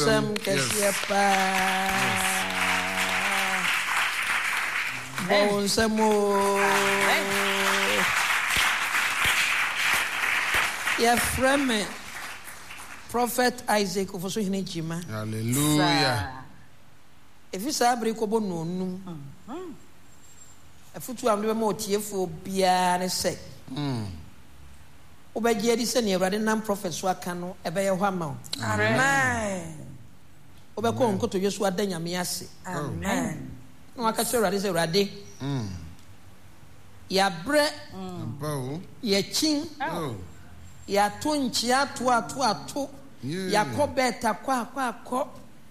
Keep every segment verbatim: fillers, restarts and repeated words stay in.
Bonsam Kesiapa. Bonsamo. Your friend, Prophet Isaac of Osuhinejima. Hallelujah. If you say Brikobo no num. A futu am more tearful biane say. Obey Eddie Senior, rather than Prophet Swakano, a bear Wammo. Amen. Obey go to Yosua Denya Miasi. Amen. No, I can say that is a radi. Ya bre, ya chin, ya tunchi, ya tua tua tu, ya cobeta qua qua co.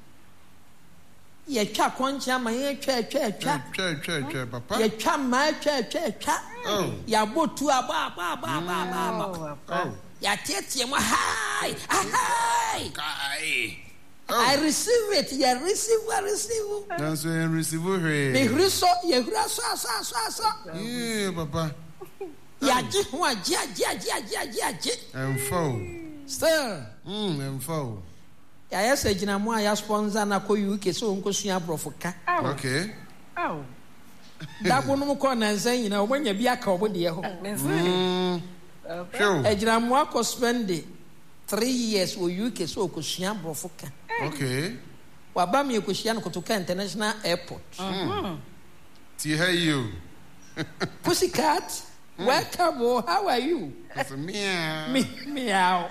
Ye cha concha my cha cha cha cha cha cha papa. Ye cha my cha cha cha. Ya botu aba ba ba ba ba. Oh. Ya tete mo hi hi. Kai. I receive it. Ya receive I receive. Na so en receive he. Me hriso ye hra so so so so. Yeah papa. Ya ji ho aji aji aji aji aji aji. Enfo. Still. Mm enfo. Ya yes agina mo ya sponsor na ko U K so nko sua brofoka. Okay. Oh. Da bonu mo ko na nsan nyina obanya bi aka obode ye ho. Mm. Sure. Agina mo ko spend three years wo U K so ko sua brofoka. Okay. Wa ba me ko sua no Kotoka International Airport. Mhm. Ti hey you. Pussycat, welcome. Oh, how are you? Meow. Me meow.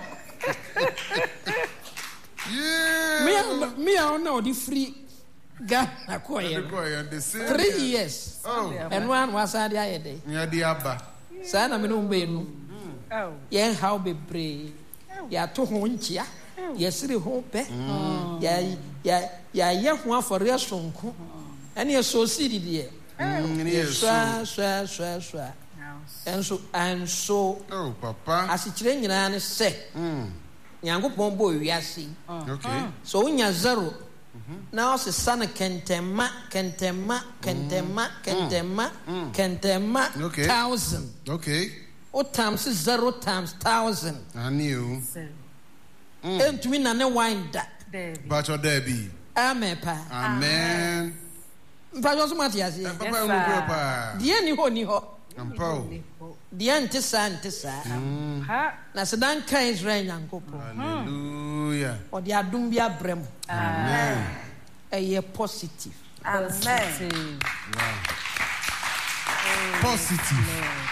Yeah. Me, me, I know the free Ghana Koya. Three years. Oh. And one was at the other day. Yeah, the Abba. Sana Minumbe. Oh. Yen how be brave. Ya to Honchia. Yes, the hope. Ya, ya, ya, ya, one for real strong. And you're so silly, dear. Yes, sir, sir, sir, sir. And so, and so. Oh, Papa. As it's raining and say. Yango pombo yasi. Okay. So unya zero. Now se sana kentema, kentema, kentema, kentema, kentema, thousand. Okay. O times zero times thousand. I knew. And to win and wind that. But your Debbie. Amen, pa. Amen. But also Matias. Papa. The any honey ho. Ampo. The antisantisa. Na sedan kan Israel Yankopo. Hallelujah. Or the Adumbia Brem. Amen. A year positive. Amen. Wow. Positive.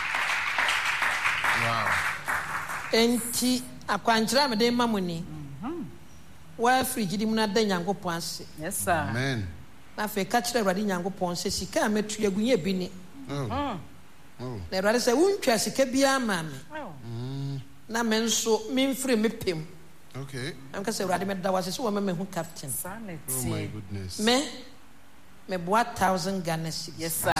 Wow. Enti akwanchira me de mamuni. Wa frigi di muna da Yankopo ase. Yes sir. Amen. Na fe ka kire Awurade Yankopo se sika ametu agunye bi ni. Oh. Oh. Na Awurade se wuntwa sika bia ma me. Mm. Na me nso me mfiri me pem. Okay. I'm say Awurade me da wase so me me hu captain. Oh my goodness. Me me boa thousand Ghana cedis. Yes sir.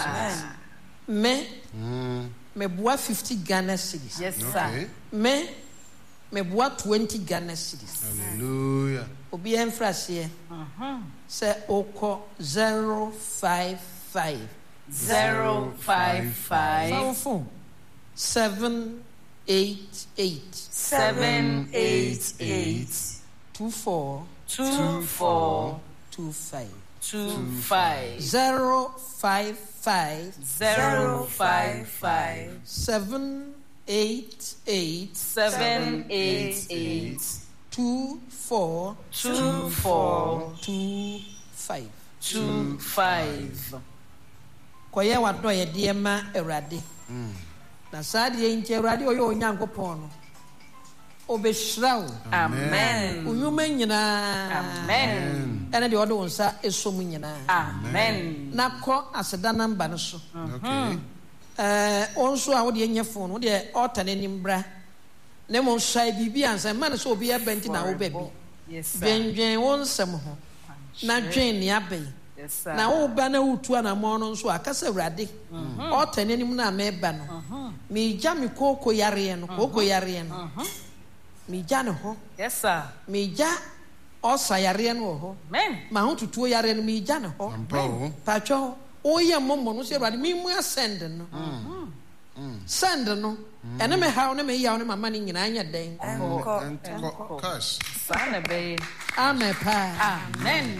Me mm. me boa fifty Ghana cedis. Yes sir. Okay. Me me boa twenty Ghana cedis. Hallelujah. Obi enfrase. Mhm. Say oko zero five five. Zero five five. Phone. Seven eight eight. Seven eight eight. Two four. Two four. Two five. Two five. Zero five five. Zero five five. Seven eight eight. Seven eight eight. Two four. Two four. Two five. Two five. Koye wado ye de ma Awurade. Na saade ye nche Awurade oyo Onyankopon no. Obehrawo. Amen. Unyuma nyina. Amen. Ene de odo wonsa esom nyina. Amen. Na ko aseda namba no so. Okay. Eh onso a wo de nye phone wo de alter nanim bra. Na mo hwai bibi ansa ma na so obi abenti na wo baby. Yes sir. Dwenwen wonsem ho. Na dwen ne abai. Yes sir. Na wo ba na wutu na mo no nso akasa Awurade. Alter nanim na me ba no. Me gya me koko yare no, koko yare no. Me gya ne ho. Yes sir. Me gya osa yare no ho. Amen. Ma ho tutuo yare no me gya ne ho. Ampo. Pacho o ye mommo no se Awurade me mu ascend no. Send no. And me how ne me yaw ne mama ni nyina anya den. And cash. Sana be. Amen pa. Amen.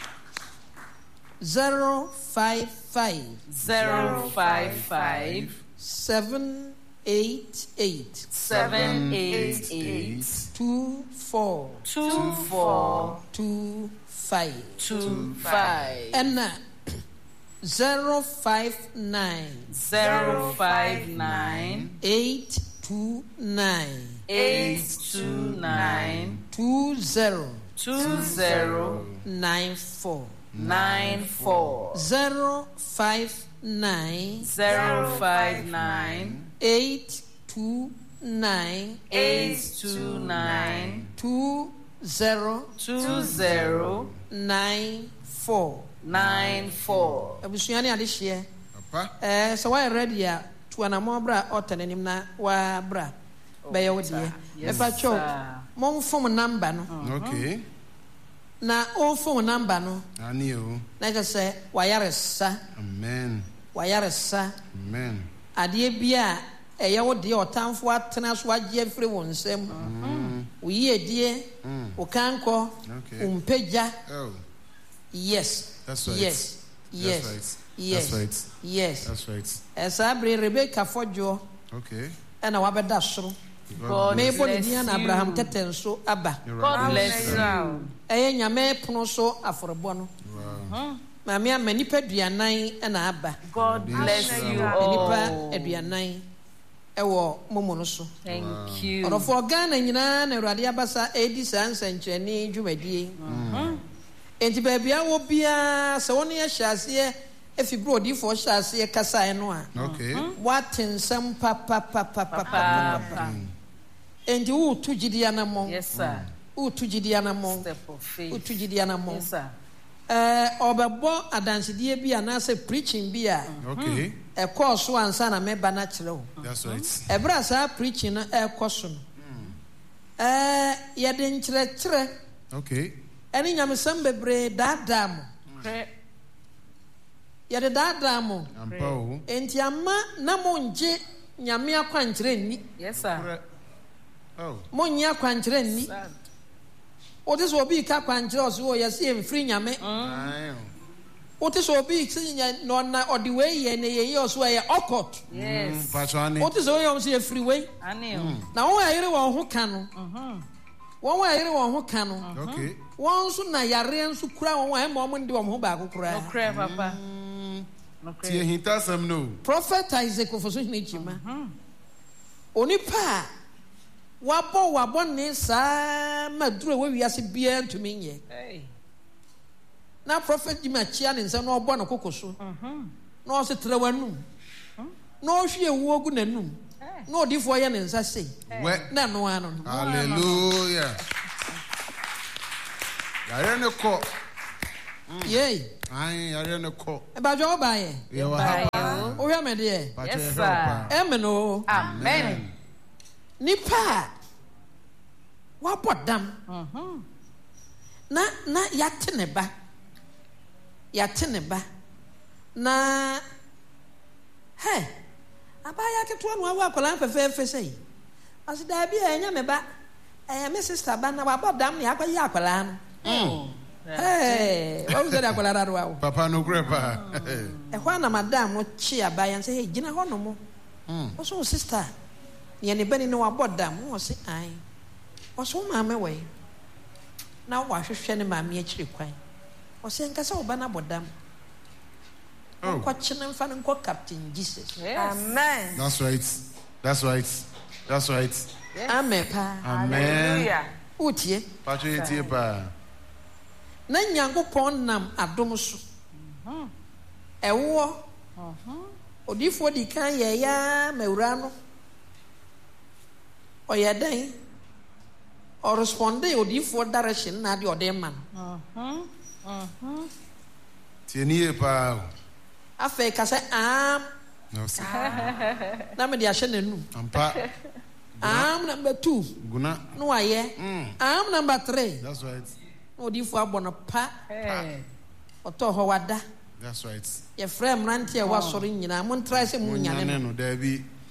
Zero five five. Zero five five. Seven eight eight. Seven eight eight. Two four. Two four. Two five. Two five. And uh, zero five nine. Zero five nine. Eight two nine. Eight two nine. Two zero. Two zero. Nine four. Nine four. Zero five nine. Zero five nine. Eight two nine. Eight two nine. Two zero. Two zero. Nine four. Nine four. Abusuani adehye. Papa. Eh, so why ready ya to anamo bra otanenim na wa bra. Be ye wodie. E fa cho. Mon phone number no. Okay. Na o phone number no. Ani o. Na je say wayaresa. Amen. Wayaresa. Amen. Ade bia eye wodie otamfo atena so agye afre won nsem. Wo yi edie. Wo kanko. Okay. Umpeja. Oh. Yes. That's right. Yes. Yes. That's right. Yes. That's right. Yes. That's right. Esa bre Rebecca Fojo. Okay. Ena wabeda soro. God Me bo bless ni na you. Abraham teten so aba. You're God right. bless you. Eye nyame pono so aforebo no. Wow. Ma me amanipa duanan ena aba. God bless you Nipa all. aduanan ewo momo no so. Thank you. Orofo Ghana nyina na Awurade abasa edi sansanchani dwumadie. Enti baabia wo bia se woni ahyase efibro odifo hyase kasa no a. Okay. What nsem pa pa pa pa pa pa. Enti wo tujidia na mo. Yes sir. Wo tujidia na mo. Step of faith. Wo tujidia na mo. Yes sir. Eh obebo adansedie bia na se preaching bia. Okay. E course so ansa na meba na kire wo. That's right. Ebra sa preaching na e course no. Eh ye de nkire kire. Okay. Eni nyamesam bebre dada mo. Ye de dada mo. Ampa o. Enti ama na mo nje nyame akwankire ni. Yes sir. Oh. Mo nya akwankire ni. Oti so obi ka akwankire oso wo ye se emfiri nyame. Ayo. Oti so obi se nya no na odi we ye ne ye oso ye okot. Yes. Patroni. Oti so ye se free we. Ani. Na won ayire won ho ka no. Mhm. Won ayire won ho ka no. Okay. Won so na yare nso kura won e mo mo ndi won ho ba ko kura. No cry papa. No Tie cry. hinta sam no. Prophet Isaac ofoso hina chima. Onipa wabo wabo ne sa maduro we wiase bia ntumi nye. Hey. Na prophet Jimmy chia ne nsa no obo na kokoso. Mhm. Na o se trewanu. Na o hwe ewu ogu nanum. Na odifo ye ne nsa sei. We. Na no ano. Hallelujah. Yare ne ko. Yey. Ai, yare ne ko. E ba jo ba ye. Ye wa Bye. ha. O hwe me de. Yes, sir. E me no. Amen. Nipa wabo dam. Mhm. Na na yate ne ba. Yate ne ba. Na he abaya keto no awa akola fefefe sei. Asi da bia enya me ba. Eh me sister ba na wabo dam ne akwa ya akola no. Mm. Hey, what was that akola raro awo? Papa no grepa. E hwa na madam no chi abaya say hey gina ho no mo. Mm. Oso sister. Ye ne bani no wabo dam wo se ai. Oso ma me we. Na wa hwehwe ne ma me akiri kwan. Oso nkasa oba na bodam. Oh. Kwa chine mfa ne nko Captain Jesus. Yes. Amen. That's right. That's right. That's right. Yes. Amen pa. Amen. Hallelujah. Utie. Patro etie pa. Na Nyankopon nam adom so. Mhm. Ewo. Mhm. Odifo di kan ye ya mewura no. Oye den. O responde odifo direction na de ode man. Mhm. Mhm. Tie nie pa. Afa ka say am No sir. na me de ahye nanum. Ampa. Am number two. Guna. No aye. Mm. Am number three. That's right. Odifo abono pa. Hey. Oto ho wada. That's right. Ye frame rantie wa sori nyina. Mon try say mu nyane no. no Debbie.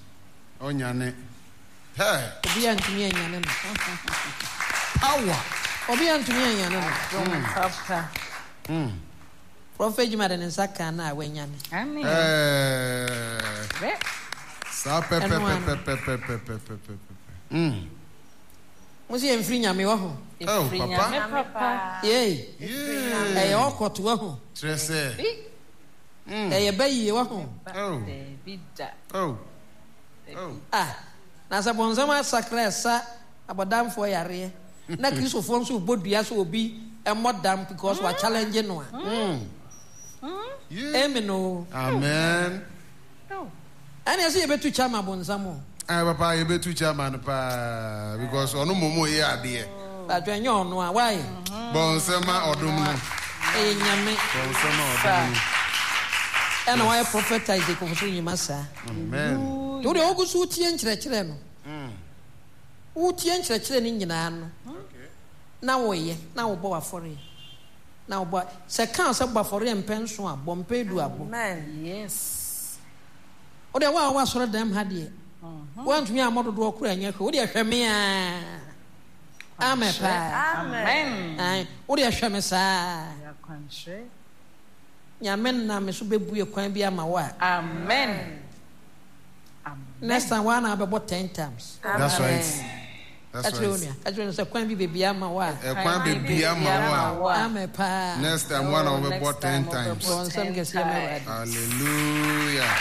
Onyane. Hey. Obi antumi anyane no. Power. Obi antumi anyane no. Papa. Mm. Prophet Juma de nsaka na awanyane. Amen. Eh. Sa pe pe pe pe pe pe pe pe. Mm. Musi emfiri nyame wo ho. Oh, papa. Papa. Yey. Yeah. Eh okoto wo ho. Trese. Mm. Eh bayi wo ho. Oh. Bida. Oh. Oh. Ah. Na sa bonzama sakra sa abodamfo yare. Na Kristofo nso bodua so obi emodam because wa challenge no a. Mm. Yeah. Amen no. Amen. Oh. Ani ase yebetu chama bonzamo. Ah, papa, you better chairman pa because ono momo ye ade. Ba dwenye ono a why? Bonsema odum no. Eh nyame. Bonsema odum. Ana why prophet Isaac of Sunyima sa. Amen. Do de ogusu tie nkyerɛkyerɛ no. Mm. Wo tie nkyerɛkyerɛ ni nyinaa no. Okay. Na wo ye, na wo bɔ afɔre. Na wo bɔ sɛ kan sɛ bɔ afɔre mpenso a bɔ mpedu abo. Amen. Yes. O de wa wa sɔrɔ dam ha de. Wan tumi amodo do okura nya ko. O de hwɛ me a. Amen pa. Amen. Ai, o de hwɛ me sa. Ya kwanhwe. Nyame na me so bebue kwan bi ama wa. Amen. Amen. Next time one abɛbɔ ten times. That's right. That's Katrina, right. Katrina say kwan bi bebi ama wa. E kwan bebi ama wa. Amen pa. Next time one will be bought ten times. Bon sam kesi ama wa. Hallelujah.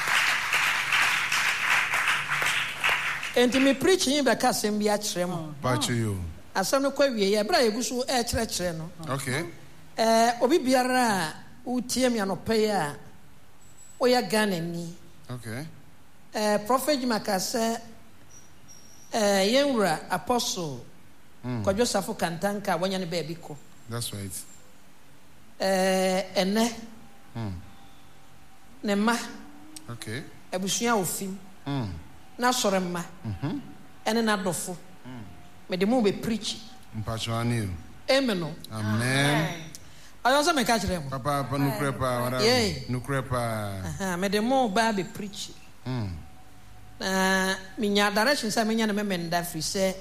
Enti me preaching be ka asɛm bi akyerɛ mo. Bacho you. Asɛm no kwa wie ye bra yegusu e kyerɛkyerɛ no. Okay. Eh obi biara a utie me anɔpɛ a oya Ghana ni. Okay. Eh prophet Jimaka sɛ eh yenwura apostle Kwadwo Safo Kantanka wanya ne ba bi ko. That's right. Eh ene. Mm. Ne ma. Okay. Abusua ofim. Mm. Na sɔre mma. Mhm. Ene na dɔfo. Me de mo be preach. Mpacho ani. Amen no. Amen. Ayo sɛ me ka kyerɛ mo. Papa pa nukre pa wara. Yeah. Nukre pa. Aha, me de mo ba be preach. Mm. Na minya direction sɛ menya na me menda free sɛ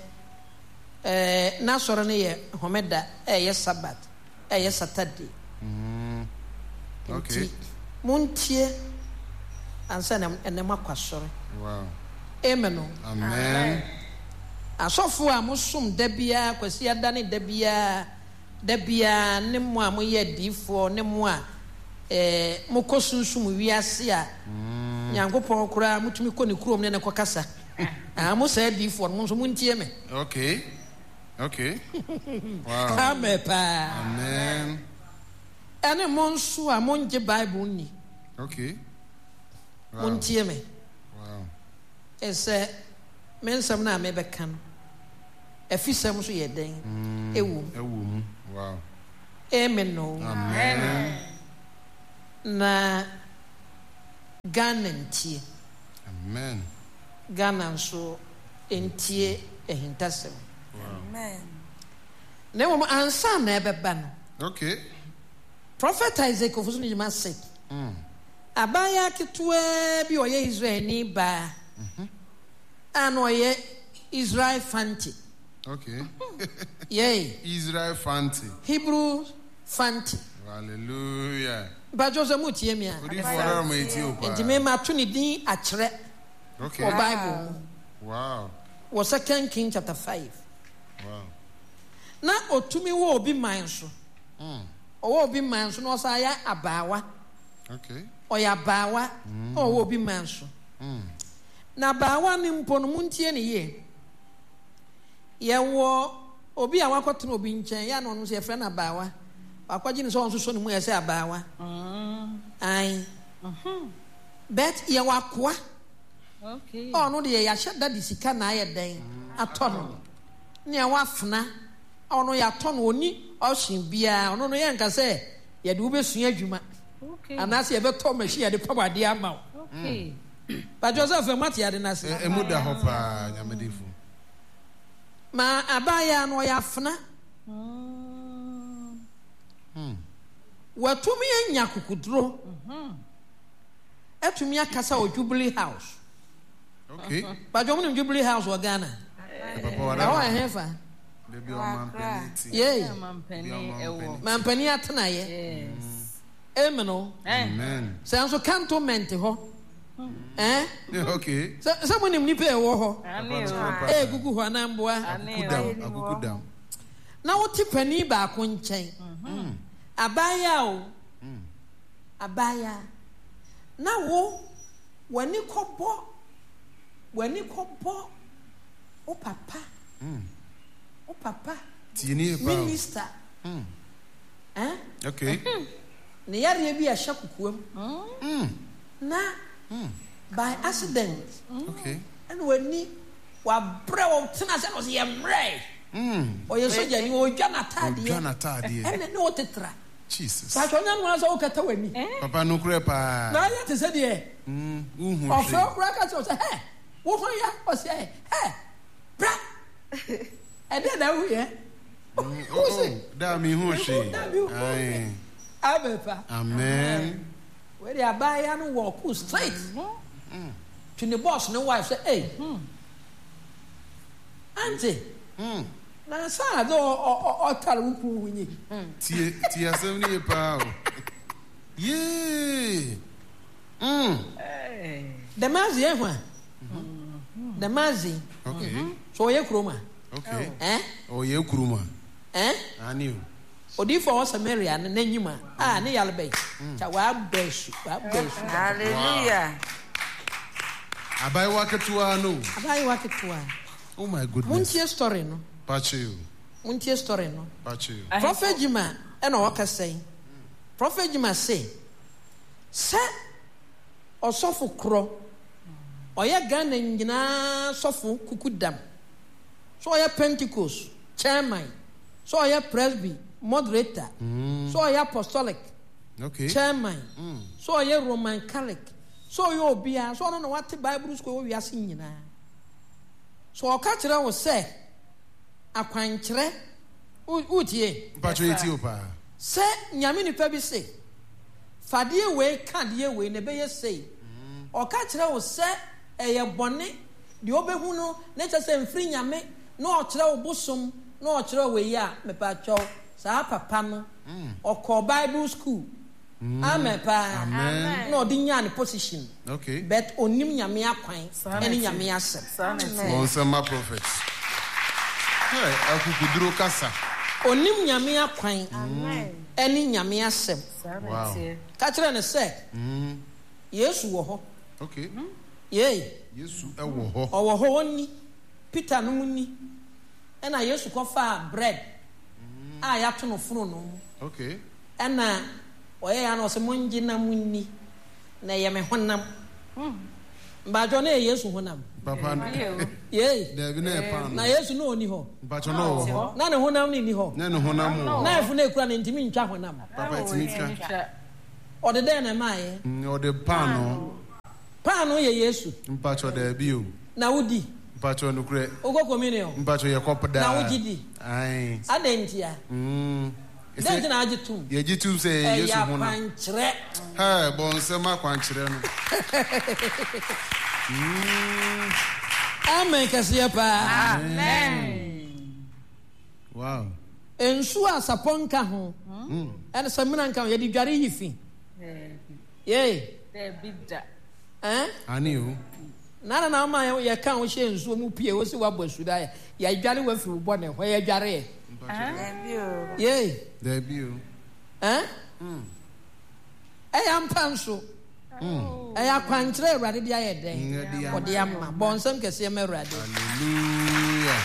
eh na sɔre ne ye homeda eh ye Sabbath eh ye Saturday. Mm. Okay. Muntie ansa na ene makwa sɔre. Wow. Amen no. Amen. Asɔfo a mosom da bia kwasi ada ne da bia da bia ne mo a mo ye difo ne mo a eh mokosunsum wiase a Nyankopɔn kura mutumi kɔ ne kurom ne ne kɔkasa. Ah mo sɛ difo no so muntie me. Okay. Okay. Wow. Amen pa. Amen. Ene mo nso a mo nge Bible ni. Okay. Wow. Muntie me. Wow. Ese mensam na me beka no. Afisam so ye den. Ewu. Ewu. Wow. Amen no. Amen. Na Ghana ntie. Amen. Ghana nso ntie ehintasem. Amen. Na wo ansa na ebeba no. Okay. Prophet Isaac of Sunyima said. Mm. Abaya kitwe bi oye Israel ni ba. Mhm. Ano oye Israel fanti. Okay. Yay. Israel fancy. Hebrew fanti. Hallelujah. Ba Joseph mutie mi a. Odi for ma Ethiopia. Enti me ma to ni din akyerɛ. Okay. O Bible. Wow. Was Second King chapter five. Wow. Na otumi wo obi man so. Mm. O obi man so no sa ya abawa. Okay. O ya abawa. O obi man so. Mm. Na abawa ni mpo no muntie ne ye. Ye wo obi a wakoto no obi nkyɛn ya no no se frɛ na abawa. Akwaji ni so on so no mu ye se abawa. Mm. Ai. Mhm. Bet ye wakoa. Okay. Oh no de ya hyɛ da de sika na ayɛ den atɔ no. Ne ya wafna. Ono ya atɔ no oni ɔhyin bia. Ono no ye nka sɛ ye de wobesua adwuma. Okay. Anase ye betɔ machine ye de pam ade ama. Okay. But Joseph mati ade na se. Emu da hɔ pa nyamedefo. Ma abaya no ya afna. Hmm. Watumi anya kukuduro. Mhm. Etumi akasa o Jubilee House. Okay. But you want Jubilee House or Ghana? Now I have her. Baby on Mampenny. Yea, Mampeni. Mampeni tonight. Yes. Emino. Amen. Sounds so cantonment ho. Eh? Okay. So someone in Nipe wo. Eh, gugu ho anamboa. Akukudam, akukudam. Na wo ti pani ba ko nchen. Abaya o. Abaya. Na wo wani kobo. Wani kobo. O papa. O papa. Tini ba. Minister. Eh? Okay. Ne yare bi a shakukuam. Na by accident. Okay. And wani wa brew tena se no se yemre. Mm. O yeso jani o dwana tade. Dwana tade. Ene ne o tetra. Jesus. Sa twa nyan so o kata wani. Papa no kure pa. Na ya te se de. Mm. Uhu. O fo kura ka se he. Wo ho ya o se he. Bra. E de da wu ye. Oh, da mi hu she. Ai. Abepa. Amen. Where they are buying no walk straight. To the boss no wife say, "Hey. Auntie. Hmm. Na sa do o o tare wuku wunyi." Tie tie asem ni pa o. Ye. Mm. The mazi ehwa. The mazi. Okay. So ye kroma. Okay. Eh? Oh ye kroma. Eh? Ani. Odi for Samaria na nanyima. Ah, ne yalbe. Cha wa besu, wa besu. Hallelujah. Abai waketua no. Abai waketua. Oh my goodness. Muntie story no. Pachu. Muntie story no. Pachu. Prophet Jima e na waka say. Prophet Jima say, "Se osofo kro. Oya Ghana nyina sofo kukudam. So oya Pentecost, chairman. So oya presby, moderator. Mm. So oya apostolic. Okay. Chairman. Mm. So oya Roman Catholic. So oya obia. So no what Bible school we are seeing nyina. So o ka kire wo se akwankyere utie. Pacho Ethiopia. Se nyame nipa bi se fadie we kadie we ne be ye sei. O ka kire wo se eye bone de obehu no na che se mfiri nyame na o kire wo bosom na o kire we ya me pa cho sa papa no o ko Bible school. Amen pa. Amen. No di nya ne position. Okay. But onim nyame akwan ene nyame asem. On sama prophet. Hey, akukuduro kasa. Onim nyame akwan. Amen. Ene nyame asem. Wow. Ka kire ne se. Mm. Yesu wo ho. Okay. Yey. Yesu e wo ho. O wo ho ni. Peter no ni. Ena Yesu ko fa bread. Ah ya to no funu no. Okay. Ena oye ya no se monji na munni. Na ye me honam. Ba jo na Yesu honam. Papa no. Yey. Da bi na pa no. Na Yesu no oni ho. Pacho no wo ho. Na ne honam ni ni ho. Na ne honam wo. Na efu na ekura ne ntimi ntwa honam. Papa etimi ka. O de den na maaye. O de pa no. Pa no ye Yesu. Mpacho da bi o. Na wudi. Mpacho no kure. Ogo communion. Mpacho ye kopoda. Na wugidi. Ai. Adentia. Mm. Then na agitum. Ye gitum say Yesu ho na. Ya kwankyere. Ha, bon sema kwankyere no. Mm. Amen kasiya pa. Amen. Wow. Ensu asaponka ho. Mm. Ene samina nka ye di dware yifi. Eh. Ye. There bidda. Eh? Ani o. Nana na ma ye kan wo hye ensu mu pie wo si wa bosuda ya. Ya dware wa firi bo ne ho ye dware. Ah. Ye. There be o. Eh? Mm. Eh am panso. Mm. Eh akwankyere Awurade dia ye den. Ode amma. Bonsam kese ma Awurade. Hallelujah.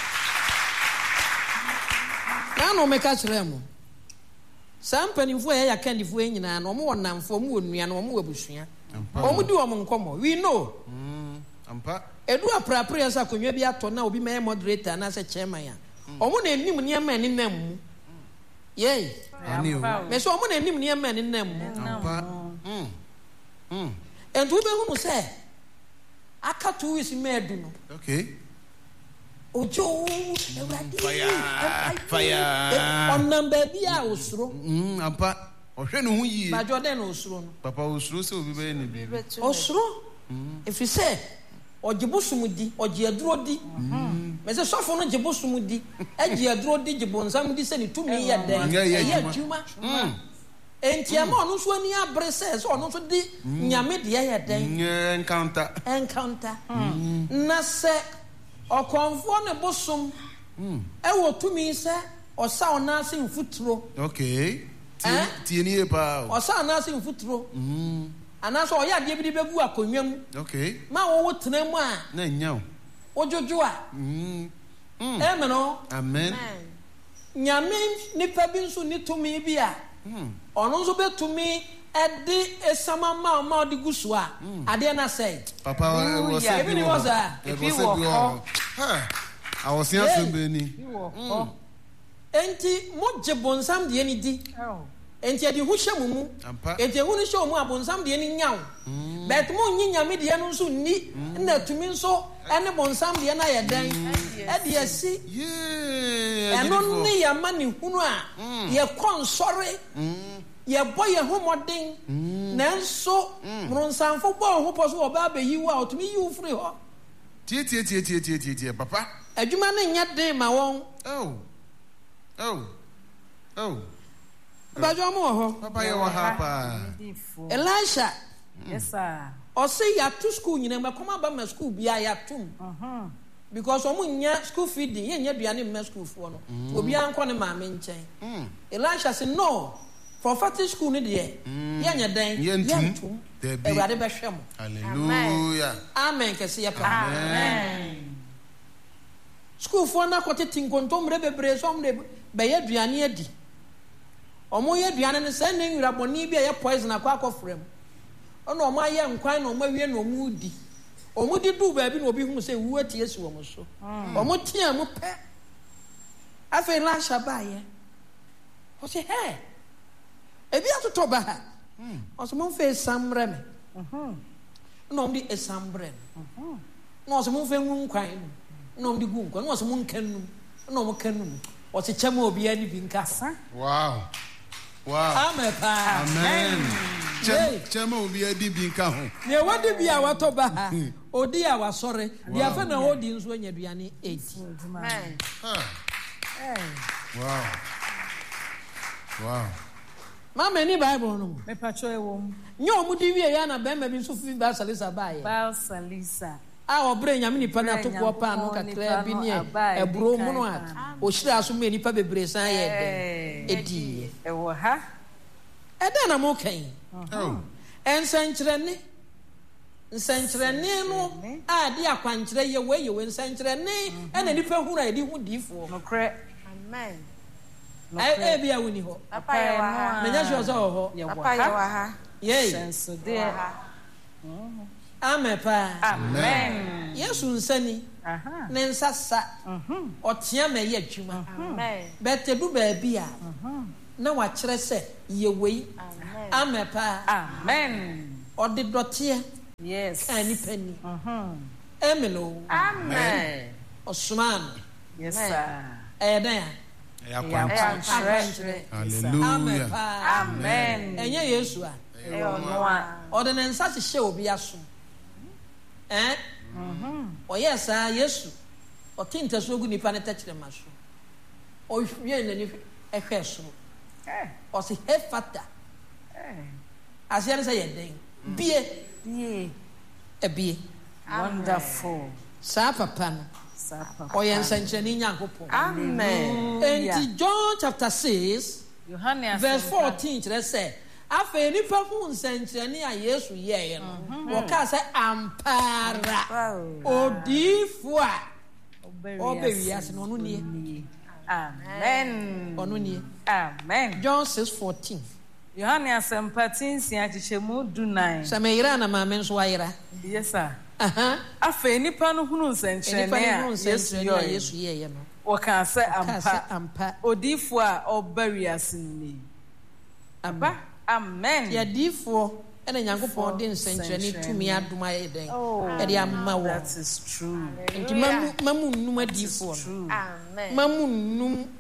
Na no me ka kire mo. Sam panifo e ya kandifo e nyina na omo wonamfo omo wonua na omo wabusua. Omo di omo nkomo. We know. Mm. Ampa. Edu aprapre ya sa konwa bi ato na obi me moderator na se chairman ya. Omo na enim ne ma ni nam mu. Yey. Ani o. Me so omo na enim ne ma ni nam mu. Ampa. Mm. Mm. Entu be hu se aka two weeks me edu no. Okay. Ojo Awurade. Fire. Fire. On number bi a osuro. Mm, ampa. Ohwe no hu yi. Ba Jordan osuro no. Papa osuro se obi be ne bi. Osuro. If you say ɔgyebosum di ɔgye aduro di me se sɔfo no gyebosum di agye aduro di gyebonsam di sɛ ne tumi yɛ dɛn ɛyɛ adwuma enti ɛma ɔno nso ani abere sɛ sɛ ɔno nso di nyame deɛ yɛ dɛn encounter encounter na sɛ ɔkɔnfoɔ ne bosom ɛwɔ tumi sɛ ɔsa ɔnaase mfuturo okay tie ni e pa ɔsa ɔnaase mfuturo anaso ɔyɛ adeɛ bi de bɛgu akonnwa mu okay ma wɔwɔ tena mu a na nya o ojojo a mm amen no amen nyame nipa bi nso ni tumi bi a ɔno nso betumi ɛde esama ma ma ɔde gusu a adeɛ na sɛ papa wɔ sɛ ebi ni wɔ sɛ ebi wɔ hɔ ha awosia so be ni enti mo gye bonsam deɛ ni di enti ade hu hyɛ mu mu enti hu ni hyɛ mu abonsam deɛ ni nyaw bet mo nyi nyame deɛ no nso ni na tumi nso ɛne bonsam deɛ na yɛ dan ɛde asi ɛno ne yɛ ma ne hunu a yɛ kɔnsɔre yɛ bɔ yɛ homɔden nanso mronsanfo bɔ ho pɔ so ɔba bɛyi wo a ɔtumi yi wo firi hɔ tie tie tie tie tie tie tie papa adwuma ne nyɛ den ma wɔn oh oh oh bajo mo ho papa ye wa hapa Elisha yes sir o say ya to school nyina ma koma ba ma school bia ya tum mhm because omo nya school feeding ye nya duane ma school fo no obi anko ne ma me nchen Elisha say no prophetic school ne de ye nya den ye tum e wade be hwem hallelujah amen kese ye pa amen school fo na kwotete nkontomre bebre so omre be ye duane adi omo ye duane ne se ne nwura boni bi a ye poison akwa akofrem ono omo aye nkwan na omo wie na omo di omo di du ba bi na obi hu se wu atie si omo so omo tia mu pe afa la shaba ye o se he e bi atoto ba ha o so mo fe samre me mhm no omo di esambre mhm no so mo fe nwu nkwan no omo di gu nkwan no so mo nkanu no omo kanu o se chama obi ani bi nkasa wow wow amen pa amen chem chem obi adi bi nka ho ne wadi bi a wato ba ha odi a wasore dia fa na odi nso anya duane eight amen wow wow mama ni bible no me pacho ewo nyo mu di wie ya na be ma bi nso fi ba salisa ba ye ba salisa a obre nyame nipa na to ko pa no kakra bi ne ebro mu no a o hira so me nipa bebre san ye den edi e wo ha e da na mo kan oh ensankyerene nsankyerene no a de akwankyere ye we ye we nsankyerene e na nipa hu ra edi hu difo no kre amen e e bia woni ho papa ye wa ha me nya sho so ho papa ye wa ha ye senso de amen pa amen yesu nsani aha ne nsasa mhm otia me ye adwuma amen bete du ba bia mhm na wa kyerɛ sɛ ye wei amen amen pa amen ɔde dɔteɛ yes ani pani mhm amen amen osman yes sir ɛyɛdan ya kwankyerɛ hallelujah amen ɛnyɛ yesu a ɛyɛ no a ɔde ne nsa hyehyɛ obi aso eh mhm ɔyɛ saa yesu ɔtinta so gu nipa ne tɛkyerɛ ma so ɔhwie n'ani ɛhwɛ so eh ɔse hefata eh asiane sɛ yɛ den bie bie ebie wonderful saa papa no saa papa ɔyɛ nsankyerɛnne nyankopɔn amen enti John chapter six verse fourteen kyerɛ sɛ afei nipa hu nsankyerɛnne a yesu yɛɛ no wɔka sɛ ampara odiifo a ɔbɛ wiase no ɔno nie amen ɔno nie amen John six fourteen Yohane asempatin si akyekyɛmu dunan sɛ meyera na maame nso ayera yes sir aha afei nipa no hunu nsɛnkyerɛnne a yesu yɛɛ no wɔka sɛ ampa ampa odiifo a ɔba wiase ni aba amen yɛdiifoɔ ɛna nyankopɔn de nsɛnkyerɛnne tumi adom ayɛ dɛn ɛde ama wɔ that is true nti mamu mamu nnum adiifoɔ no amen mamu nnum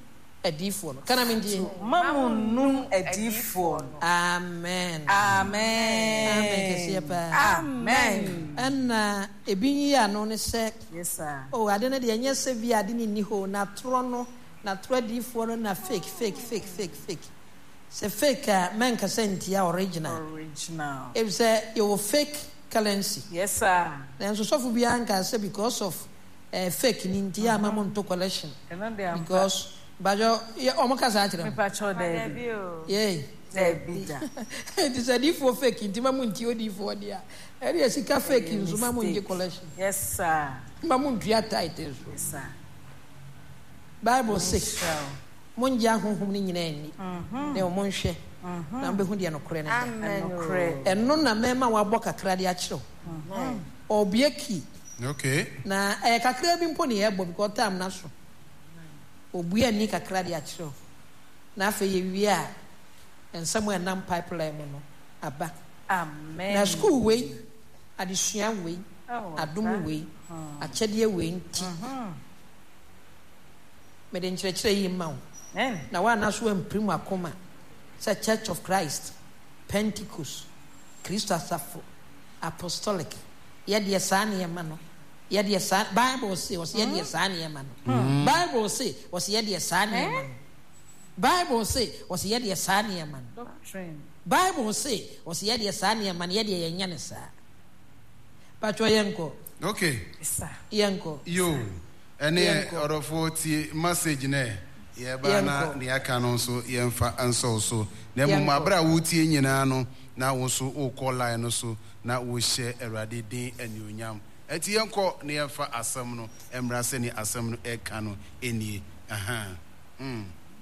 adifo no kana me ndie mamunum adifo no amen amen amen kesiye pa amen enna ebinyi ya no ne se yes sir oh ade ne de enye se bi ade ne ni ho na tro no na tro adifo no na fake fake fake fake fake se fake a men ka sentia original original if say you fake currency yes sir then so so fu bi anka say because of uh, fake ni ntia ma mo to collection because bajo omo ka sa atire me pa cho de bi yeah de bi da it is a different fake nti ma mo nti odi fo dia e dey sika fake nso ma mo nge collection yes sir ma mo ntua title yes sir Bible six mo nje ahonhom ni nyina ni na o mo nhwe na mbe hu dia no kore ne da eno na mema wa bɔ kakra de akiro obieki okay na e kakra bi mpo ne ye bɔ because time na so obuya ni kakra de akiro na afa ye wi a ensam enam pipeline no aba amen na school we adesua we adom we akyɛdeɛ we nti me de nkyerɛkyerɛ yi ma wo na wa na so emprim akoma sɛ Church of Christ Pentecost Christo Asafo Apostolic yɛdeɛ saa ne yɛma no yɛdeɛ saa Bible say wɔsɛ yɛdeɛ saa ne yɛma no Bible say wɔsɛ yɛdeɛ saa ne yɛma no Bible say wɔsɛ yɛdeɛ saa ne yɛma no doctrine Bible say wɔsɛ yɛdeɛ saa ne yɛma no yɛdeɛ yɛnya ne saa patro yɛnko okay sir yɛnko yo ɛne ɔrɔfo tie message ne yɛba na ne aka no nso yɛmfa ansɔ so na mmom abra wo tie nyinaa no na wo so wo call line no so na wo hyɛ Awurade din anuonyam ati yɛnkɔ ne yɛmfa asɛm no mmra sɛ ne asɛm no ɛka no ɛnie aha mm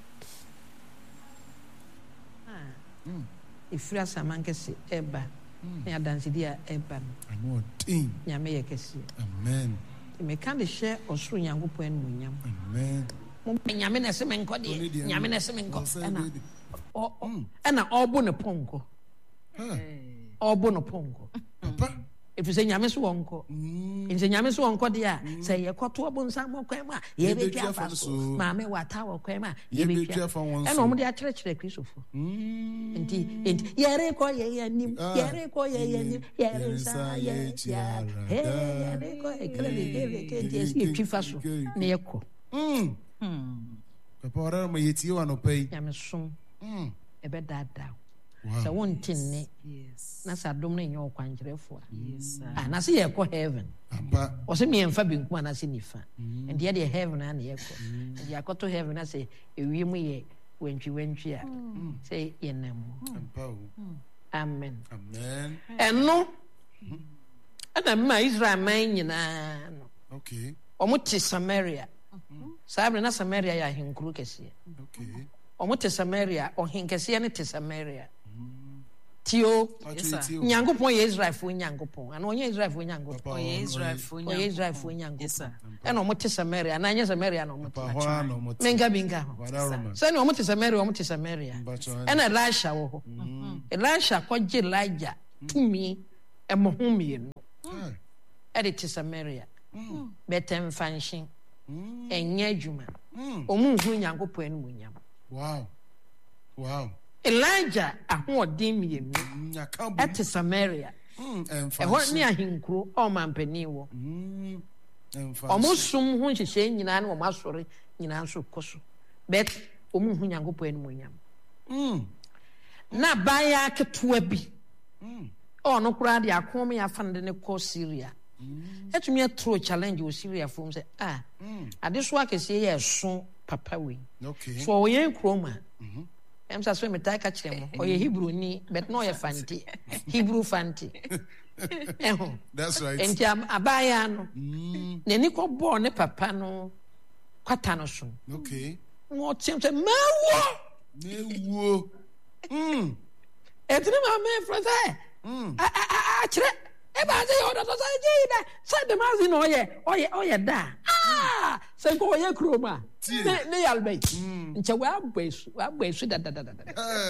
ifiri asaman kɛse ɛba ne adansedi a ɛba no ano tin nyame yɛ kɛse amen me ka de hyɛ ɔsoro nyankopɔn anuonyam amen mo nyame na se menkɔ de nyame na se menkɔ ɛna ɛna ɔbo ne ponko ɔbo ne ponko papa efisɛ nyame so wɔnkɔ nse nyame so wɔnkɔ de a sɛ yɛkɔto ɔbo nsa mo kwan ma yɛbɛtwa afa so maame wata wɔ kwan ma yɛbɛtwa ɛna ɔmo de akyerɛkyerɛ kristofo nti nti yɛrekɔ yɛyɛ anim yɛrekɔ yɛyɛ anim yɛrensa yɛkyia yɛrekɔ ekele de de de esi etwi fa so na yɛkɔ papa ɔrɛ mo yɛtie wa no pɛi nyame so ɛbɛdaadaa sɛ wonte nne na sɛ adom no ɛnyɛ ɔkwankyerɛfoɔ a na sɛ yɛkɔ heaven ɔsɛ miɛmfa benkum anaasɛ nifa nti yɛdeɛ heaven a na yɛkɔ nti yɛakɔto heaven a sɛ ɛwie mu yɛ wantwiwantwi a sɛ yɛnam mu amen ɛno ɛna mma Israel man nyinaa no ɔmo te Samaria saa bere na Samaria yɛ ahenkuro kɛseɛ ɔmo te Samaria ɔhenkɛseɛ no te Samaria tio nyankopɔn yɛ Israelfoɔ nyankopɔn ana ɔnyɛ Israelfoɔ nyankopɔn ɔyɛ Israelfoɔ nyankopɔn ɔyɛ Israelfoɔ nyankopɔn ɛna ɔmo te Samaria na nyɛ Samaria na ɔmo te menka binka ho sɛne ɔmo te Samaria ɔmo te Samaria ɛna Elisha wɔ hɔ Elisha kɔgye Elijah tumi ɛmo ho mmienu ɛde te Samaria bɛtɛ mfanhye ɛnyɛ adwuma ɔmo nhu nyankopɔn no munyam wow wow Elijah ahoɔden mmienu ɛte Samaria ɛhɔ ne ahenkuro ɔma mpanin wɔ ɔmo som ho nhyehyɛ nyinaa ne ɔmo asɔre nyinaa nso kɔ so bet ɔmo hu nyankopɔn animuonyam na baaya ketewa bi ɔno koraa de akɔm yɛ afa no de ne kɔ Syria ɛtumi atoro challenge wɔ Syria fom sɛ ah ade so akɛseɛ yɛ ɛso papa wei so ɔyɛ kurom a em sa so me tai ka kyerɛ mo ɔyɛ Hebrew ni but no ɔyɛ fanti Hebrew fanti ɛho that's right enti abaya no n'ani kɔ bɔɔ ne papa no kwata no so okay mo kyem sɛ mawo mewo mm ɛtene ma me frɛ mm a a a kyerɛ e ba sɛ ɔdɔ sɛ gyi da sɛ de ma zi no ɔyɛ ɔyɛ ɔyɛ da ah sɛ ko ɔyɛ kroma ne ne yalbɛ nkyɛ wa abɛsu wa abɛsu da da da da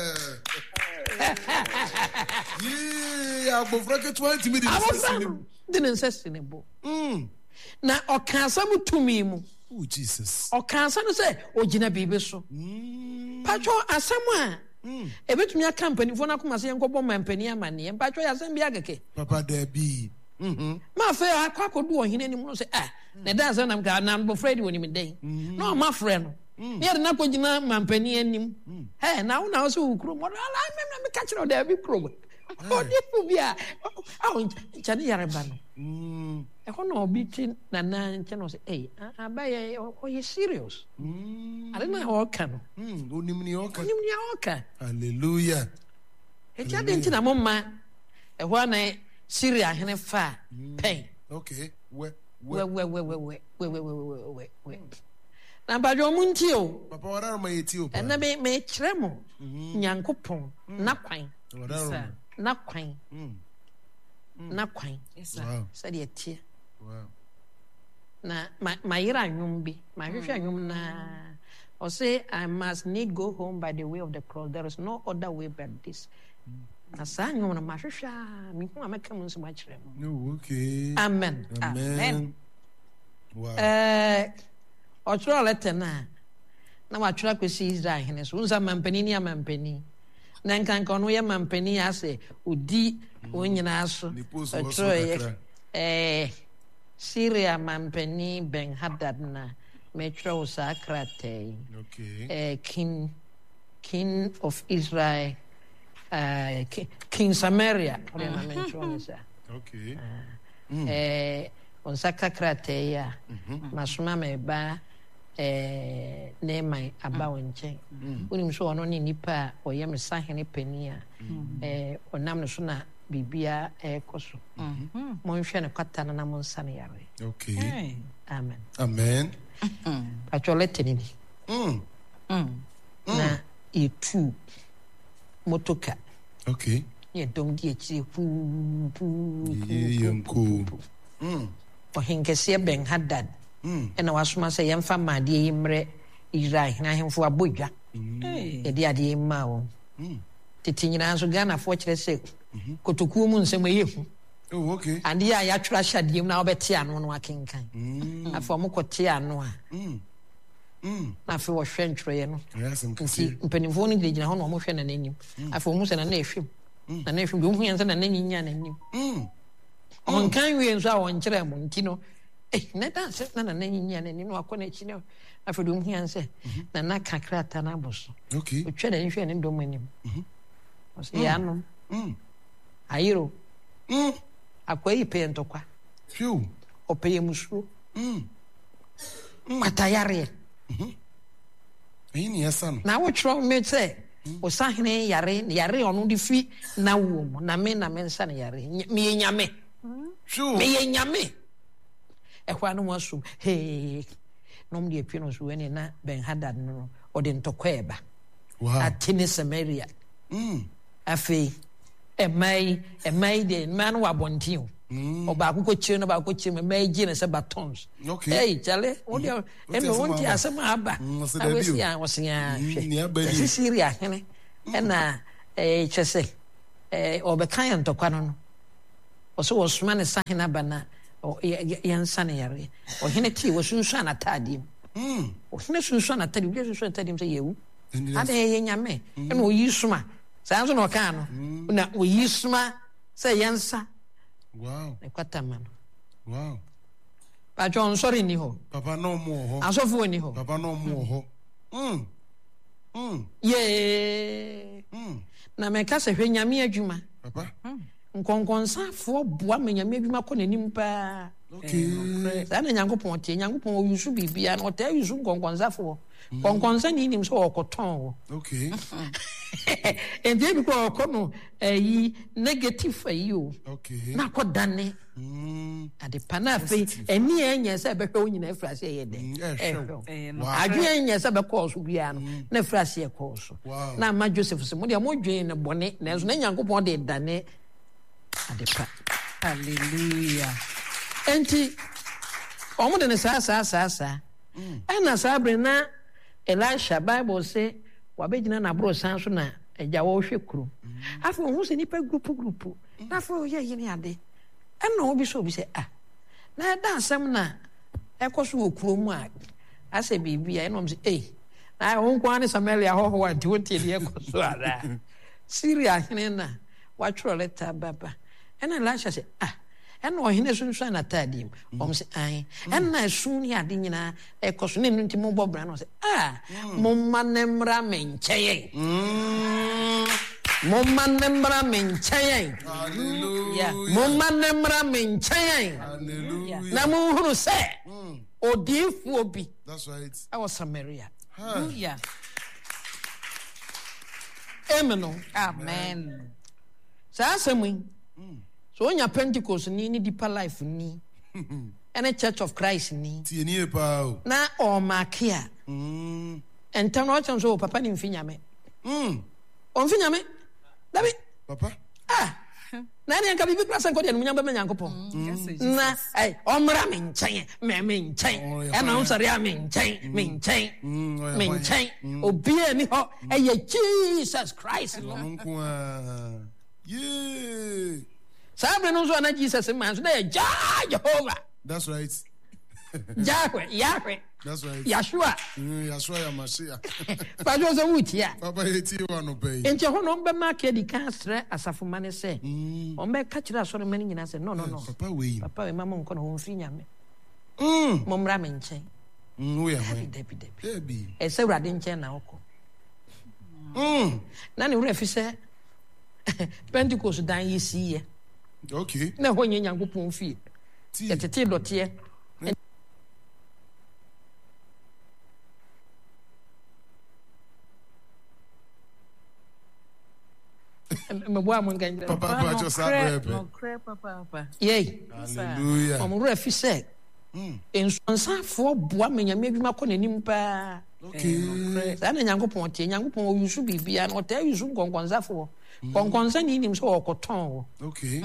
yee abofra ke twenty minutes de ne nsɛsɛ ne bo mm na ɔka asɛm tumi mu Oh Jesus. O kansa no say ogina bibi so. Pacho asem a ebetumi aka mpanifo na koma se yenkobo mampani amane. Pacho ya asem bia keke. Papa there be. Mhm. Ma fe akwa kodu ohine ni mu say ah na da say nam ga na bo Fred woni me den. No ma frɛ no. Me yɛ na kogina mampani anim. He na wo na wo so ukro mo ala me me ka kyerɛ o da bi kro. O di fu bia. Ah chane yare ba no. Mm. E kono obi tin na na nche no say eh abaye o ye serious. Mm. I don't know how can. Mm, onim ni oka. Onim ni oka. Hallelujah. E ja den tina momma e ho na Syria hene fa pen. Okay. We we we we we we we we we we we. Na ba jo munti o. Papa wara ma yeti o. Na me me kire mo. Nyankopon na kwan. Wara na kwan. Mm. Na kwan. Yes sir. Said ye tie. Wow. Na my my yira anwum bi. My hwehwe anwum na or say I must need go home by the way of the cross. There is no other way but this. Na sa anwum na ma hwehwe me hu amaka mu nso ma kire mo. No, okay. Amen. Amen. Amen. Wow. Eh otro letter na na wa twra kwesi Israel hene so unsa mampani ni amampani. Na nkanka no ye mampani ase odi onyina so otro eh Syria mampani Ben Hadad na metro sakrate okay eh king king of Israel uh, king, king Samaria ore na metro nisa okay eh on sakrate ya masuma meba eh Neman aba wonche unim so ono ni nipa oyem sahene pania eh onam no so na bibia e koso mo nhwe ne kwata na mo nsa ne yare okay amen amen achole ni mm na itu motoka okay ye dom di echi pu pu ye yanko mm o hinkese Ben Hadad mm ena wasoma se yemfa made yimre Israel na hemfo abodwa e de ade yimma wo mm titinyina so Ghana fo kire se kotokuo mu nsem eyehu oh okay ande ya ya twra hyadiem na obete ano no akenkan mm afo mo kote ano a mm mm na fe wo hwe ntwreye no yes nkasi mpanimfo no gina ho no mo hwe na nanim afo mo se na na ehwem na na ehwem bi hu yansa na nanyinya na nanim mm on kan wie nso a won kire mo ntino eh na da se na na nanyinya na nanim akọ na chi ne afo do hu yansa na na kakra ta na boso okay o twa na nhwe ne ndom anim mhm o se ya no mm ayiro mm akwai pentokwa fiu opeye musuo mm matayare mhm ayini yasan na wo tro me se o sahene yare yare onu di fi na wo mo na me na me nsa na yare me nyame fiu me nyame e kwa no wasu he nom de pino so ene na Ben Hadad no o de ntokwa eba wow atini Samaria mm afi emai emai de man wa bontin o ba ko chire no ba ko chire mai gi ne se batons okay hey chale o de e no wonti asema aba awesi an wosia hwe si Syria hene e na eh chese eh obekan ntokwa no no o so osuma ne sahena bana o yansa ne yare o hene ti wo sunsu anatade mm o hene sunsu anatade bi sunsu anatade se yewu ade ye nyame e no yisuma sanso no ka no na o yisuma se yansa wow e kwata man wow pa John sorry ni ho papa no mo ho asofo ni ho papa no mo ho mm mm ye mm na me ka se hwe nyame adwuma papa nkonkonsaafo boa me nyame adwuma kɔ nanim pa okay sa na nyankopɔn tie nyankopɔn o yusu bibia na ɔta yusu nkonkonsaafo konkonsa ni nim so ɔkɔtɔn wo okay ende bi ko ɔkɔ no ayi negative ayi o okay na kɔ dane mm ade pana fe eni enye se be hwe onyina afrase ye de eh adwe enye se be kɔ so bia no na afrase ye kɔ so na ma Joseph se mo de mo dwen ne bone na so na nyankopɔn de dane ade pa hallelujah enti omo de ne sa sa sa sa ana sabre na Elisha Bible say wabegina na bro san so na agya wo hwe kuro afo hu se nipa group group na afo ye ye ne ade ana obi so obi say ah na da asem na ekoso wo kuro mu a ase bibi a enom se eh na won kwa ne Samaria ho ho ante wote de ekoso ara Syria hene na wa tworo leta baba ena Elisha se ah ena ohene sunsun na tadim om se ai ena sun ya de nyina ekoso ne nti mo bobra no se ah mo manemra mencheye mo manemra mencheye Hallelujah. mo manemra mencheye Hallelujah. na mo huru se odifu obi That's right. I was Samaria. Hallelujah. Amen. Amen. Sa asemu. So onya Pentecost ni ni deeper life ni. And a Church of Christ ni. Tie ni pa. Na o makia. Mm. Enta no chan so papa ni mfinya me. Mm. O mfinya me. Dabi. Papa. Ah. Na ni anka bibi klasa nkodi anu nyamba me nyankopon. Na ai omra me nchen, me me nchen. E na unsari a me nchen, me nchen. Me nchen. Obi ani ho e ye Jesus Christ no. Nko ah. Yeah. Sabe no so na Jesus man so na ye Jehovah. That's right. Yahweh, Yahweh. That's right. Yeshua. Mm, Yeshua ya Mashiach. Pa jo so wutia. Papa yeti wa no pay. Enti ho no be mark di kan stre asafo mane se. O me ka kira asore mane nyina se no no no. Papa we. Papa we mama nko no ho mfiri nyame. Mm. Mo mra me nchen. Mm, we Debi am. debi debi. Debi. E se urade nchen na okọ. Mm. Na ne wura fi se Pentecost dan yesi ye. Okay. Na ho nya Nyankopon fi. Ti. Yetete dote. Mabwa mo ngan. Papa pa cho sa bebe. No cre papa papa. Yey. Hallelujah. Omuro fi se Mm. ensonsafo boa menyame adwuma kɔ n'anim pa. Okay. Saa na Nyankopɔn tie Nyankopɔn oyusu bibia na ɔtaa yusu nkɔnkɔnsafo. Nkɔnkɔnsa ni nim sɛ ɔkɔtɔn wo. Okay.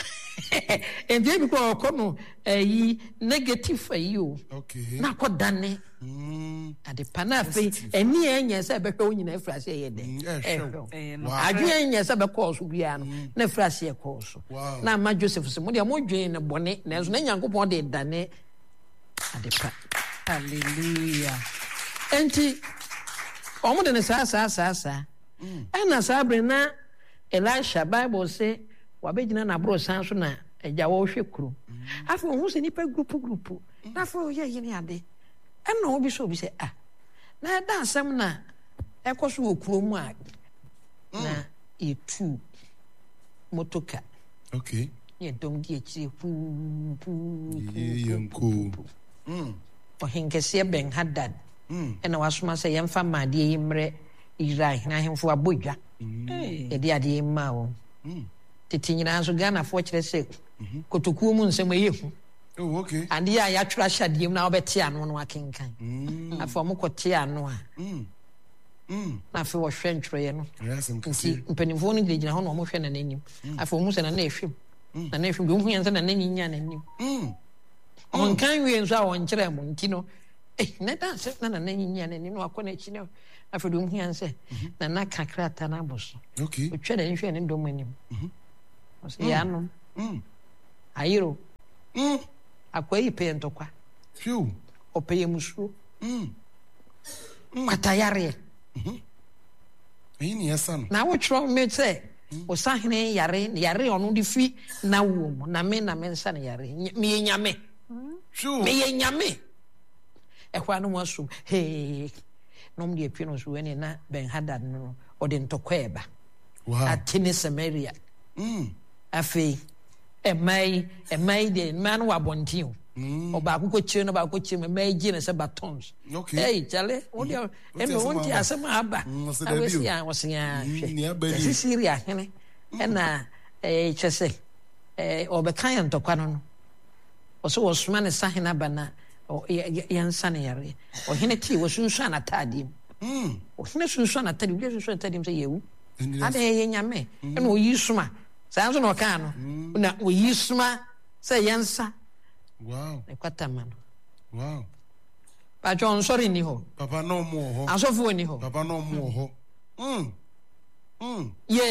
Enti ebi kɔ ɔkɔ no ɛyi negative ayi o. Okay. Na kɔ dane Mm. ade pa na afei ɛni ɛnyɛ sɛ ɛbɛhwɛ wo nyina afiri ase ɛyɛ dɛ. Mm, ɛhwɛ. Eh no. Wow. Adwene ɛnyɛ sɛ bɛkɔɔ so biara no na afiri ase ɛkɔɔ so. Wow. Na ama Joseph sɛ mo deɛ mo dwen ne bɔne nanso na Nyankopɔn de dane ade pa. Hallelujah. Enti ɔmo de ne saa saa saa saa ɛna saa bere na Elisha Bible say wabɛgyina n'aboro san so na agya wɔhwɛ kuro afei ohun sɛ nipa grupu grupu na afei ɔyɛ yene ade ɛna obi so obi sɛ ah na ɛda asɛm na ɛkɔ so wɔ kuro mu a na yɛtu motoka Okay. yɛ dɔm di akyire puu puu Yeah, yamko. Mm. ɔhenkɛseɛ Ben Hadad Mm. ɛna wasoma sɛ yɛmfa maadeɛ yi mmerɛ Israel na ahemfo abɔ dwa Hey. yɛde adeɛ yi maa wɔn Mm. tete nyinaa nso Ghanafoɔ kyerɛ sɛ kotokuo mu nsɛm ɛyɛ hu Oh, okay. adeɛ a yɛatwerɛ ahyɛ adeɛ mu na wobɛte ano no akenkan Mm. afei ɔmo kɔte ano a Mm. Mm. na afei wɔhwɛ ntwerɛeɛ no Yes, I'm nti kasi. mpanimfoɔ no gyinagyina hɔ na ɔmohwɛ n'anim afei ɔmo sɛ nana ɛhwɛm nana ɛhwɛm deɛ ɔhu yɛn sɛ nana ni nya n'anim Mm. ɔnkan wie nso a wɔnkyerɛ mo nti no eh na da sɛ na nana nya n'anim na wakɔ n'akyi no afei deɛ ɔhu yɛn sɛ nana ka krataa no abɔ so Okay. ɔtwa n'ani hwɛ ne dɔm anim ɔsɛ yɛ anom Mm. ayero Mm. akwa yi pɛyɛ ntɔkwa Phew. ɔpɛyɛ musuo Mm. kwatayareɛ Eyi ni yasa no. na wotwerɛ me sɛ ɔsahene yare yare ɔno de fi na wo mu na me na me nsa no yare Ny- meyɛ nyame Phew. meyɛ nyame ɛhɔ a no mu asom hee na ɔm de apue no so wɛne na Ben Hadad no no ɔde ntɔkwa ɛba Wow. ate ne Samaria Mm. afei ɛma yi ɛma yi deɛ mmaa no wɔ abɔnten o Mm. ɔbaako kɔkyire no baako kyire mu mmaa yi gye ne sɛ batons Okay. ɛyi kyale wodeɛ ɛmɛ asɛm wonti aba. asɛm aba Mm, ɔsɛ na daabi wɔsi o. a wɔsi a Mm, nea aba hwɛ nie. ɛsi Syria hene ɛna ɛɛ kyɛ sɛ ɛɛ ɔbɛka yɛ ntɔkwa no no ɔsɛ wɔsoma ne sahene aba na ɔ- yɛ- yɛ- yɛnsa ne yareɛ ɔhene tee wɔsunsuan n'ataadeɛ mu Mm. ɔhene sunsuan n'ataadeɛ mu bi sunsuan n'ataadeɛ mu sɛ yɛwu Ɛni ada yɛ nyame ɛna oyi soma saa nso na ɔkaa no na oyi soma sɛ yɛnsa Wow. ne kwatama no Wow. patwɛ ɔnsɔre ni hɔ Papa no mo wɔ hɔ. asɔfoɔ ni hɔ Papa no mo wɔ hɔ. Mm. Mm.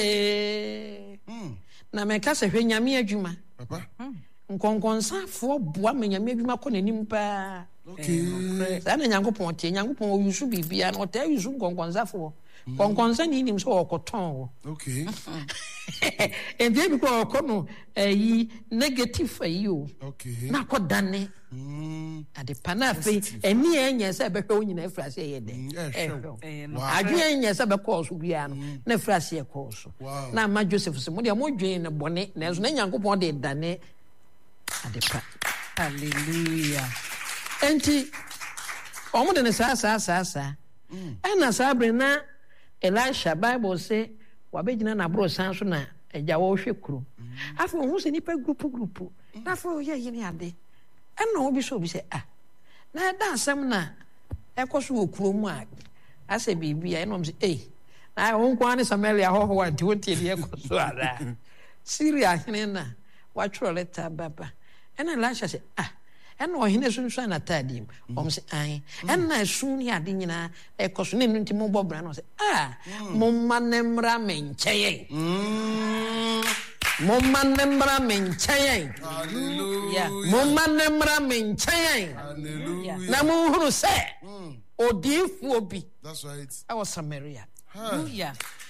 yee Mm. na mɛka sɛ hwɛ nyame adwuma Papa. nkɔnkɔnsafoɔ boa ma nyame adwuma kɔ n'anim paa Okay. Sa na Nyankopɔn tie Nyankopɔn o yusu bibia na ɔta yusu konkonzafo. Konkonza ni nim so ɔkɔtɔn. Okay. And then because ɔkɔ no negative ayi o. Okay. Na kɔ dane. Ade pana fe eni enye se be hwe onyina afrase ye den. Adwe enye se be kɔ so bia no na afrase ye kɔ so. Na ma Joseph se mo de mo dwen ne bɔne na so na Nyankopɔn de dane ade pa. Hallelujah. Enti omo de ne sa sa sa sa. Ena sa bre na Elisha Bible say wabegyina na bro san so na agya wo hwe kuro. Afo hu se nipa group group. Na afo ye ye ne ade. Ena obi so obi say ah. Na da asem na ekoso wo kuro mu a ase bibia ena om say eh. Na wo nkwa ne Samaria ho ho ante wontie de ekoso ara. Syria hene na wa tworo letter baba. Ena Elisha say ah. Ena ohine sunsun na tadim om se ai ena sun ni ade nyina ekoso ne nti mo bobra no se ah mo manemra mencheye Mm. mo manemra mencheye Hallelujah. mo manemra mencheye Hallelujah. na mo huru se odifu obi That's right. awo Samaria. Hallelujah.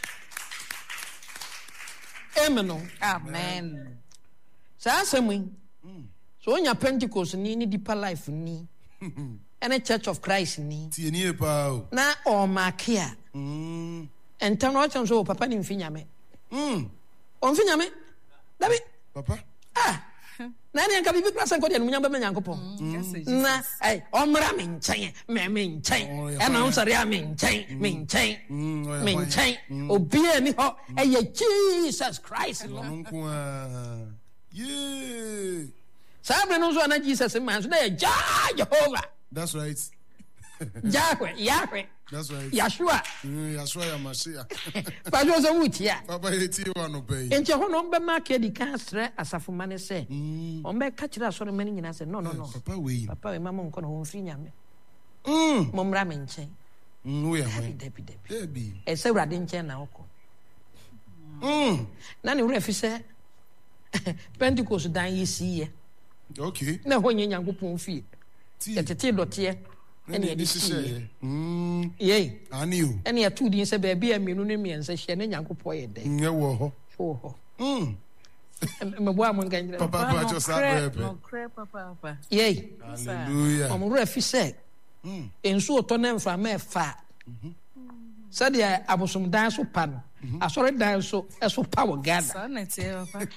Amen. Amen. Sa asemu so onya Pentecost ni ni Deeper Life ni ene Church of Christ ni Tie ni pa o. na o makia Mm. enta no acha so papa ni mfinyame Mm. o mfinyame dabi Papa. ah na ni anka bibi klasa nkodi anu nyamba Nyankopɔn na ai omra me nkyɛn me me nkyɛn ɛna on sare me nkyɛn me nkyɛn me nkyɛn obi ani hɔ ɛyɛ Jesus Christ no Nko a. Yeah. sabe no so na Jesus man so na yɛ Jehovah. That's right. Yahweh, Yahweh, That's right. Yeshua. Mm, Yeshua ya Mashiach. Pajo so wutia. Papa yeti wa no pay. Enti ho no be ma ke di kan stre asafo mane se. On be ka kira so no mani nyina se no no no. Papa we. Papa we mama nko no ho mfiri nyame. Mm. Mo mra me nkyɛn. Mm, we are. Debi debi. Debi. E se wrade nkyɛn na wokɔ. Mm. Na ne wura fi se Pentecost dan yi siye. Okay. Na ho nye Nyankopɔn fie. Ti. Yɛtete dɔteɛ ɛne yɛde This siye. is Mm. Yei. Ani o. Ɛne yɛto din sɛ baabi a mienu ne miɛnsa hyɛ ne Nyankopɔn yɛ dɛn. Nye wo ho. Wo hɔ. Mm. Meboa mo nka nyina. Papa pa cho sa pepe. No cre papa papa. Yei. Hallelujah. Omro afi sɛ Mm. ensu oto na mframa ɛfa sɛdeɛ abosomdan so pa no asɔre dan so ɛso pa wɔ Ghana Sa na tie papa.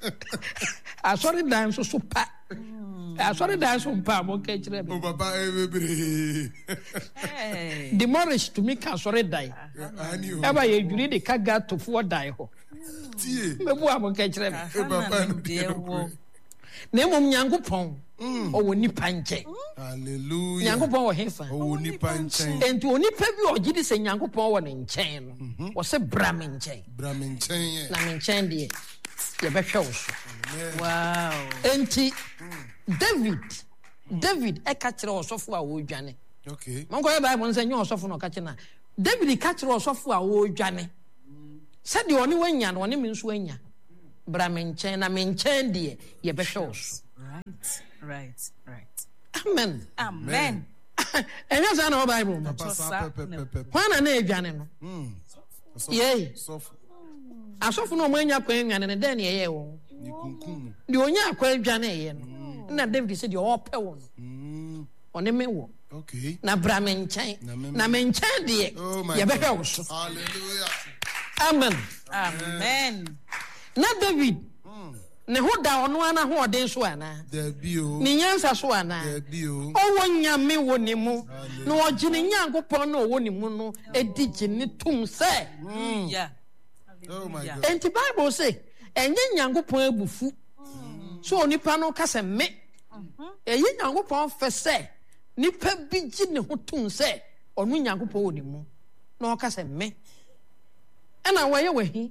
asɔre dan so so pa asɔre dan so pa mo ka kyerɛ O me papa e bebre. Hey. demolish to me ka asɔre dan Ani o. ɛba yɛ dwiri de ka ga tofoɔ dan hɔ Tie. mɛboa mo ka kyerɛ me Papa no die wo. na mmom Nyankopɔn ɔwɔ nipa nkyɛn Hallelujah. Nyankopɔn wɔ hefa O nipa nkyɛn. enti onipa bi a ɔgye di sɛ Nyankopɔn wɔ ne nkyɛn no wɔsɛ bra me nkyɛn Bra me nkyɛn. na me nkyɛn deɛ yɛbɛhwɛ wo so Wow. enti David David ɛka kyerɛ ɔsɔfo a wɔredwane Okay. mɔnkɔyɛ Bible no sɛ nyɛ ɔsɔfo na ɔka kyerɛ no David ka kyerɛ ɔsɔfo a wɔredwane sɛdeɛ ɔne wanya no ɔne me nso anya bra me nkyɛn na me nkyɛn deɛ yɛbɛhwɛ wo so Right. Right. Right. amen Amen. ɛnyɛ saa na wɔ Bible no Papa sa Sa- pepe pepe. hwan na na ɛdwane no Mm. yei Soft. asɔfo no ɔmo anya kwan nwane no dɛn ne ɛyɛ wɔn Ni kunkum. deɛ ɔnya akwan dwane ɛyɛ no na David sɛ deɛ ɔpɛ wɔ no Mm. ɔne me wɔ Okay. na bra me nkyɛn Na me- na me nkyɛn deɛ Oh my yɛbɛhwɛ God. wo so Hallelujah. amen Amen. na David ne ho da ɔno ana hoɔden so anaa There be o. ne nyansa so anaa There be o. ɔwɔ nyame wɔ ne mu na ɔgye ne Nyankopɔn na ɔwɔ ne mu no ɛdi gye ne tom sɛ Yeah. Oh my God. enti Bible sɛ ɛnyɛ Nyankopɔn abufu so onipa no ka sɛ me ɛyɛ Nyankopɔn fɛ sɛ nipa bi gye ne ho tom sɛ ɔno Nyankopɔn wɔ ne mu na ɔka sɛ me ɛna wɔyɛ wahi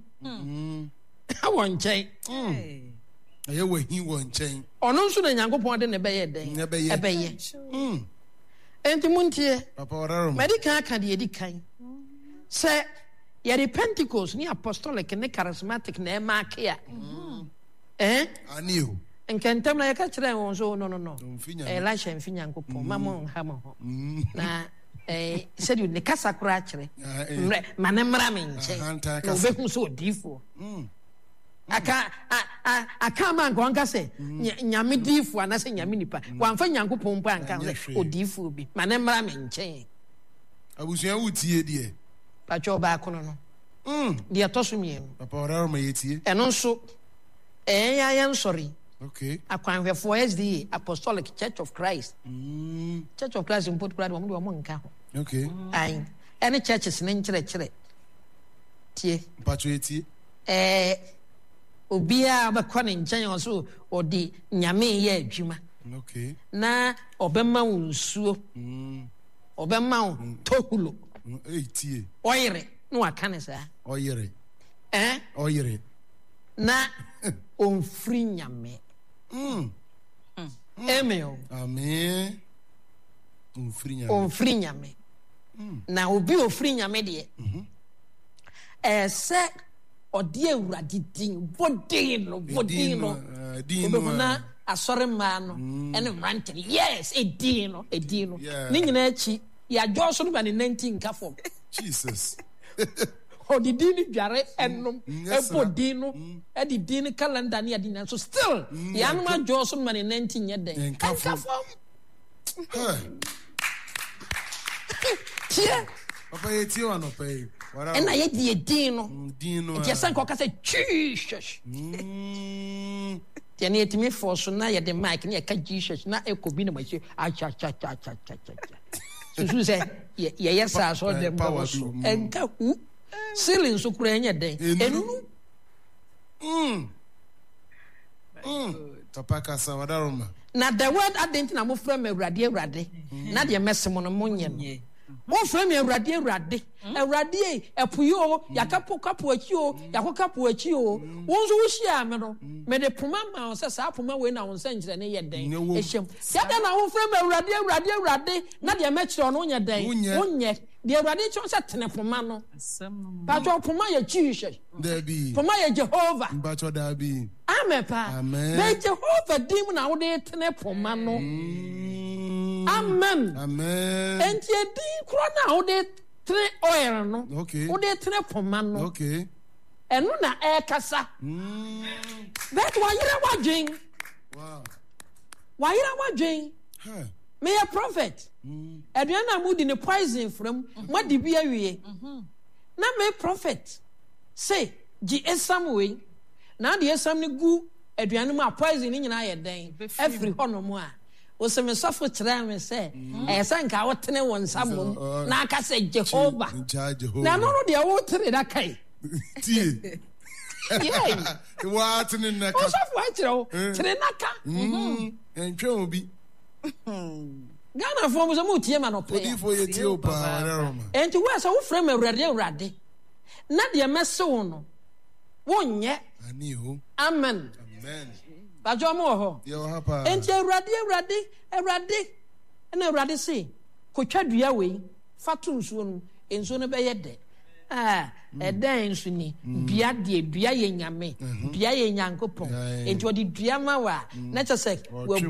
wɔ nkyɛn Hey. Aye we hi wo nkyɛn. ɔno nso na Nyankopɔn de ne bɛyɛ dɛn Ɛbɛyɛ. ɛbɛyɛ Mm. enti montie Papa oraro. mɛde kan aka deɛ ɛdi kan sɛ yɛde Pentecost ne apostolic ne charismatic na ɛma ake a ɛn Ani o. nkentem na yɛka kyerɛ wɔn so no no no Elisha mfi Nyankopɔn ma mo nha mo ho na eh sɛde ne kasa kora kyerɛ ma ne mmara me nkyɛn na obehu so odiifo aka aka man ko anka sɛ nyame diifo anase nyame nipa wamfa Nyankopɔn pa anka odiifo bi ma ne mmara me nkyɛn abusua wutie die pacho ba kono no mm dia toso mienu papa ora ma yetie eno nso eh ya ya nsori okay akwanhwefo S D A Apostolic Church of Christ mm Church of Christ in Port Brad mo de mo nka ho okay ai any churches ne nkyere kyere tie pacho yetie eh obia abakọ ne nkyɛn ɔso ɔde nyame yɛ adwuma okay na ɔbɛma wo nsuo mm ɔbɛma wo tohulo eh tie oyere no aka ne saa oyere eh oyere na onfiri nyame mm amen amen onfiri nyame onfiri nyame na obi ofiri nyame de mhm eh se odi awurade din bodin no bodin no obi na asɔre ma no ene mrante yes edin no edin no ni nyina achi ya joso no ba ne nineteen ka fom Jesus odi din dware ennom ebodi no edi din calendar ne adi na so still ya no ma joso no ba ne nineteen ye den ka fom tie papa ye tie wa no pay wara ena ye di din no din no je san ko ka say Jesus mm tie ne etimi force na ye de mic ne ye ka Jesus na ekobi na machi acha cha cha cha cha cha susu say ye ye sa so dem ba so enka hu ceiling so kura enye den enu mm mm papa ka sa wadaroma na the word identity na mo frame awurade awurade na de mesemo no mo nye no mo frame awurade awurade awurade epuyo yakapo kapo achi o yakokapo achi o wonzo wo hia me no me de poma ma o se sa poma we na won se nkyere ne ye den ehyem yada na wo frame awurade awurade awurade na de mekire no nye den wonye de awurade chon se tene poma no ba cho poma ye Jesus dabi poma ye Jehovah ba cho dabi amen pa be Jehovah dim na wo de tene poma no amen amen enti edin kro na wo de tene oil no okay wo de tene poma no okay enu na e kasa mm that why you wadwen wow why you wadwen huh me a prophet mm aduan na mudi ne poison from mo de bi awie na me prophet say gi esam we na de esam ne gu aduan mu a poison ni nyina ye den every hono mu a o se me sofo kire me say e san ka wo tene won samom na aka say Jehovah na no no de wo tene da kai tie yeah what in the o sofo a kire wo tene naka mhm entwe obi Ghana for mo so mo tie ma no pe odi fo ye tie o pa roma enti we so wo frame awurade awurade na de mesewo no wonye ani ho amen amen ba jo mo ho ye o hapa enti awurade awurade awurade na awurade se ko twa dua we fatu nsuo no ensuo no be ye de ah edan nsu ni bia de bia ye nyame bia ye Nyankopon enti odi dua ma wa na che se